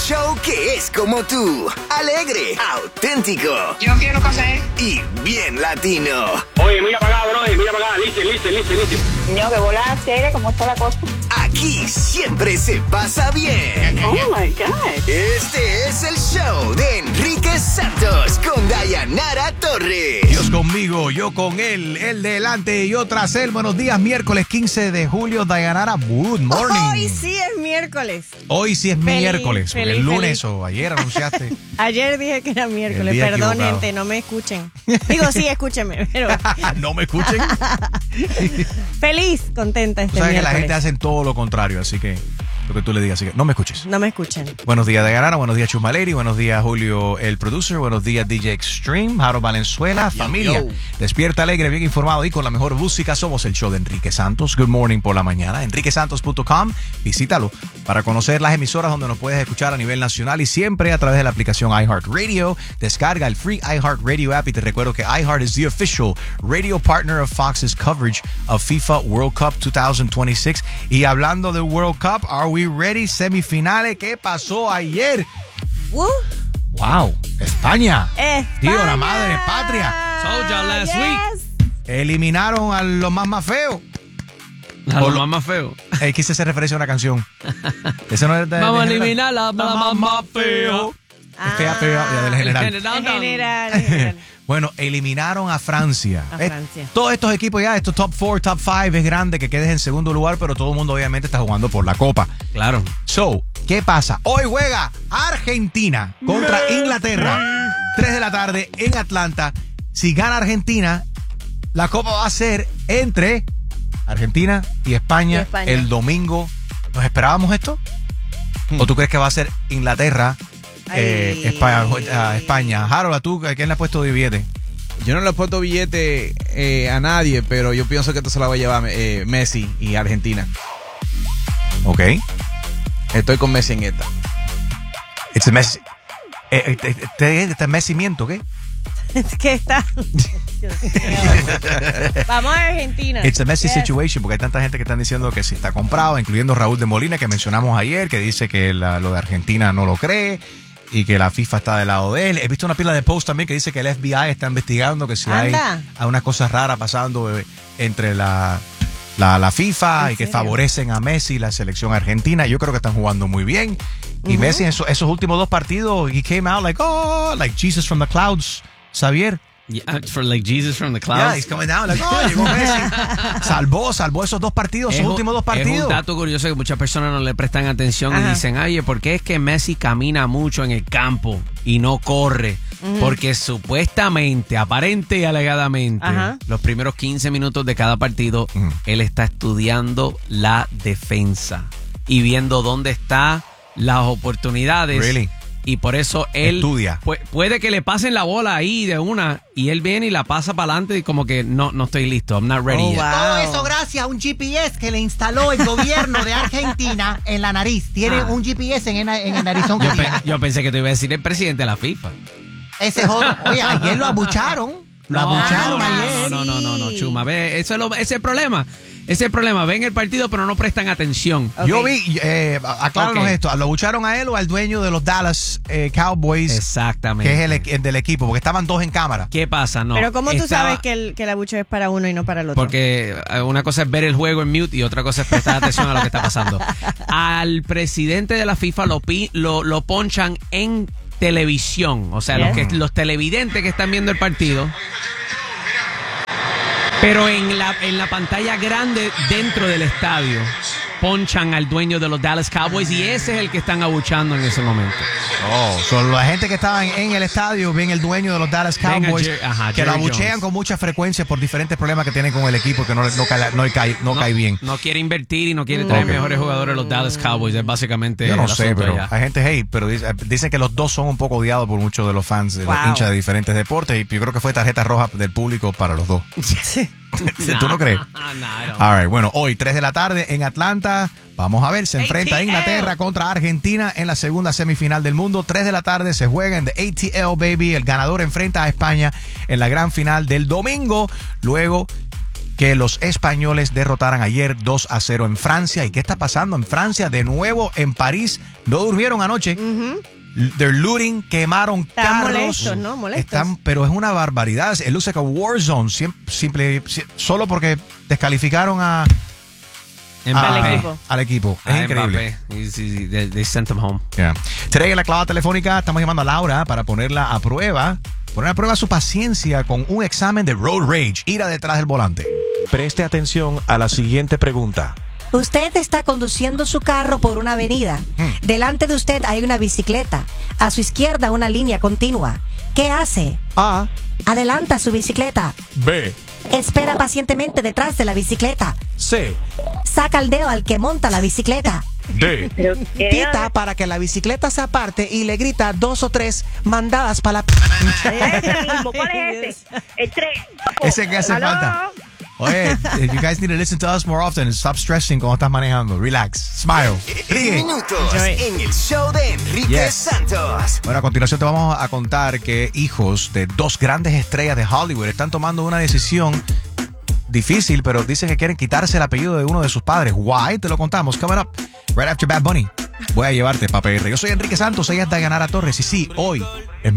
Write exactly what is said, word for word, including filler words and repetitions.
show que es como tú. Alegre, auténtico. Yo quiero café. Y bien latino. Oye, mira para acá, bro. Mira para acá. Listen, listen, listen, listen. Niño, que bola chévere, ¿cómo está la cosa? Aquí siempre se pasa bien. Oh, my God. Este es el show de Enrique Santos con Dayanara Torres. Dios conmigo, yo con él, él delante y yo tras él. Buenos días, miércoles quince de julio, Dayanara, good morning. Hoy sí es miércoles. Hoy sí es Feliz, miércoles, porque feliz, el lunes feliz. o ayer anunciaste. Ayer dije que era miércoles, El día perdón equivocado. gente, no me escuchen. Digo, sí, escúchenme, pero No me escuchen. feliz, contenta Tú este sabes que la miércoles. gente hace todo lo contrario, así que lo que tú le digas, así que no me escuches. No me escuchen. Buenos días, Dayanara. Buenos días, Chumaleri. Buenos días, Julio, el producer. Buenos días, D J Extreme. Harold Valenzuela. Familia. yo. Despierta alegre, bien informado y con la mejor música. Somos el show de Enrique Santos. Good morning por la mañana. enrique santos punto com. Visítalo para conocer las emisoras donde nos puedes escuchar a nivel nacional y siempre a través de la aplicación iHeartRadio. Descarga el free iHeartRadio app y te recuerdo que iHeart is the official radio partner of Fox's coverage of FIFA World Cup twenty twenty-six. Y hablando de World Cup, are we ready? Semifinales. ¿Qué pasó ayer? Uh, Wow, España. España. Tío, la madre patria. Told y'all last Yes. Eliminaron a los más más feos. A Por lo lo- más feo. Eh, quise hacer referencia a una canción. Ese no es de, Vamos a de- eliminar la la más más feo. Es fea, fea, ya del general. El general. En general, en general. Bueno, eliminaron a Francia. A Eh, Francia. todos estos equipos ya, estos top four, top five, es grande que quedes en segundo lugar, pero todo el mundo obviamente está jugando por la Copa. Claro. So, ¿qué pasa? Hoy juega Argentina contra Inglaterra. tres de la tarde en Atlanta. Si gana Argentina, la Copa va a ser entre Argentina y España, Y España. el domingo. ¿Nos esperábamos esto? ¿O tú crees que va a ser Inglaterra, eh, Ay. España, a España? Harold, ¿a tú a quién le has puesto de billete? Yo no le he puesto billete eh, a nadie, pero yo pienso que esto se la va a llevar eh, Messi y Argentina. Ok. Estoy con Messi en esta. It's a Messi. Eh, eh, eh, ¿Este este Messi-miento, qué? Es que está. Dios mío. Vamos a Argentina. It's a messy Yes. situation, porque hay tanta gente que están diciendo que sí está comprado, incluyendo Raúl de Molina, que mencionamos ayer, que dice que la- lo de Argentina no lo cree y que la FIFA está del lado de él. He visto una pila de posts también que dice que el F B I está investigando que si hay, Anda. hay unas cosas raras pasando eh, entre la, la, la FIFA ¿En y que serio? favorecen a Messi y la selección argentina. Yo creo que están jugando muy bien. Y Messi en eso- esos últimos dos partidos, he came out like, oh, like Jesus from the clouds, Xavier. Yeah, for like Jesus from the Yeah, clouds. he's coming down like, oh, llegó Messi. Salvó, salvó esos dos partidos, Es esos un- últimos dos Es partidos. un dato curioso que muchas personas no le prestan atención y Ajá. dicen, oye, ¿por qué es que Messi camina mucho en el campo y no corre? Porque supuestamente, aparente y alegadamente, Ajá. los primeros quince minutos de cada partido, Ujú. él está estudiando la defensa y viendo dónde están las oportunidades. Really? Y por eso él Estudia. pu- puede que le pasen la bola ahí de una y él viene y la pasa para adelante y como que no, no estoy listo, I'm not ready Oh, yet. wow. Todo eso gracias a un G P S que le instaló el gobierno de Argentina en la nariz. Tiene Ah. un G P S en, en el narizón que Yo, pe- tiene. yo pensé que te iba a decir el presidente de la FIFA. Ese es otro. Oye, ayer lo abucharon. Lo abucharon no, ayer. no, no, no, no, Sí. Chuma. Ve, eso es lo- ese es el problema. Ese es el problema. Ven el partido, pero no prestan atención. Ok. Yo vi, eh, acláranos Ok. esto, ¿lo abucharon a él o al dueño de los Dallas eh, Cowboys, Exactamente. que es el, equ- el del equipo? Porque estaban dos en cámara. ¿Qué pasa? No. Pero ¿cómo tú estaba- sabes que el, que el abucheo es para uno y no para el otro? Porque eh, una cosa es ver el juego en mute y otra cosa es prestar atención a lo que está pasando. Al presidente de la FIFA lo, pi- lo, lo ponchan en televisión. O sea, los, Yes. que, los televidentes que están viendo el partido. Pero en la, en la pantalla grande dentro del estadio ponchan al dueño de los Dallas Cowboys y ese es el que están abuchando en ese momento. Oh, son la gente que estaba en, en el estadio, ven el dueño de los Dallas Ven a Cowboys, Jer- ajá, que lo Jerry abuchean Jones. con mucha frecuencia por diferentes problemas que tienen con el equipo, que no, no, cae, no, cae, no cae bien. No quiere invertir y no quiere traer Ok. mejores jugadores de los Dallas Cowboys. Es básicamente Yo no el sé, asunto pero allá. hay gente hate, pero dice- dicen que los dos son un poco odiados por muchos de los fans, de los Wow. hinchas de diferentes deportes, y yo creo que fue tarjeta roja del público para los dos. ¿Tú no crees? Ah, no, no. All right, bueno, hoy tres de la tarde en Atlanta, vamos a ver, se enfrenta A T L. Inglaterra contra Argentina en la segunda semifinal del mundo. tres de la tarde se juega en The A T L, baby. El ganador enfrenta a España en la gran final del domingo. Luego, que los españoles derrotaran ayer dos a cero en Francia. ¿Y qué está pasando en Francia? De nuevo en París. No durmieron anoche. Ujú. They're looting, quemaron Están carros. molestos, ¿no? Molestos. Están, pero es una barbaridad. It looks like a war zone. Siem- simple, si- solo porque descalificaron a, Mbappé. a- Al equipo. al equipo. Es Ah, increíble. Mbappé. Sí, sí, sí, They, they sent him home. Yeah. Today en la clavada telefónica estamos llamando a Laura para ponerla a prueba, poner a prueba su paciencia con un examen de road rage, ira detrás del volante. Preste atención a la siguiente pregunta. Usted está conduciendo su carro por una avenida. Delante de usted hay una bicicleta. A su izquierda una línea continua. ¿Qué hace? A, Adelanta su bicicleta. B, Espera pacientemente detrás de la bicicleta. C, Saca el dedo al que monta la bicicleta. D. Pero, ¿qué? Pita para que la bicicleta se aparte y le grita dos o tres mandadas para la... Ese mismo, ¿cuál es ese? El tres. Ese que hace ¿Aló? falta. Oye, you guys need to listen to us more often and stop stressing cuando estás manejando. Relax, smile, ríe. Minutos en el show de Enrique Yes. Santos. Bueno, a continuación te vamos a contar que hijos de dos grandes estrellas de Hollywood están tomando una decisión difícil, pero dicen que quieren quitarse el apellido de uno de sus padres. Why? Te lo contamos. Coming up, right after Bad Bunny. Voy a llevarte, papá. Yo soy Enrique Santos, ella es Dayanara Torres. Y sí, hoy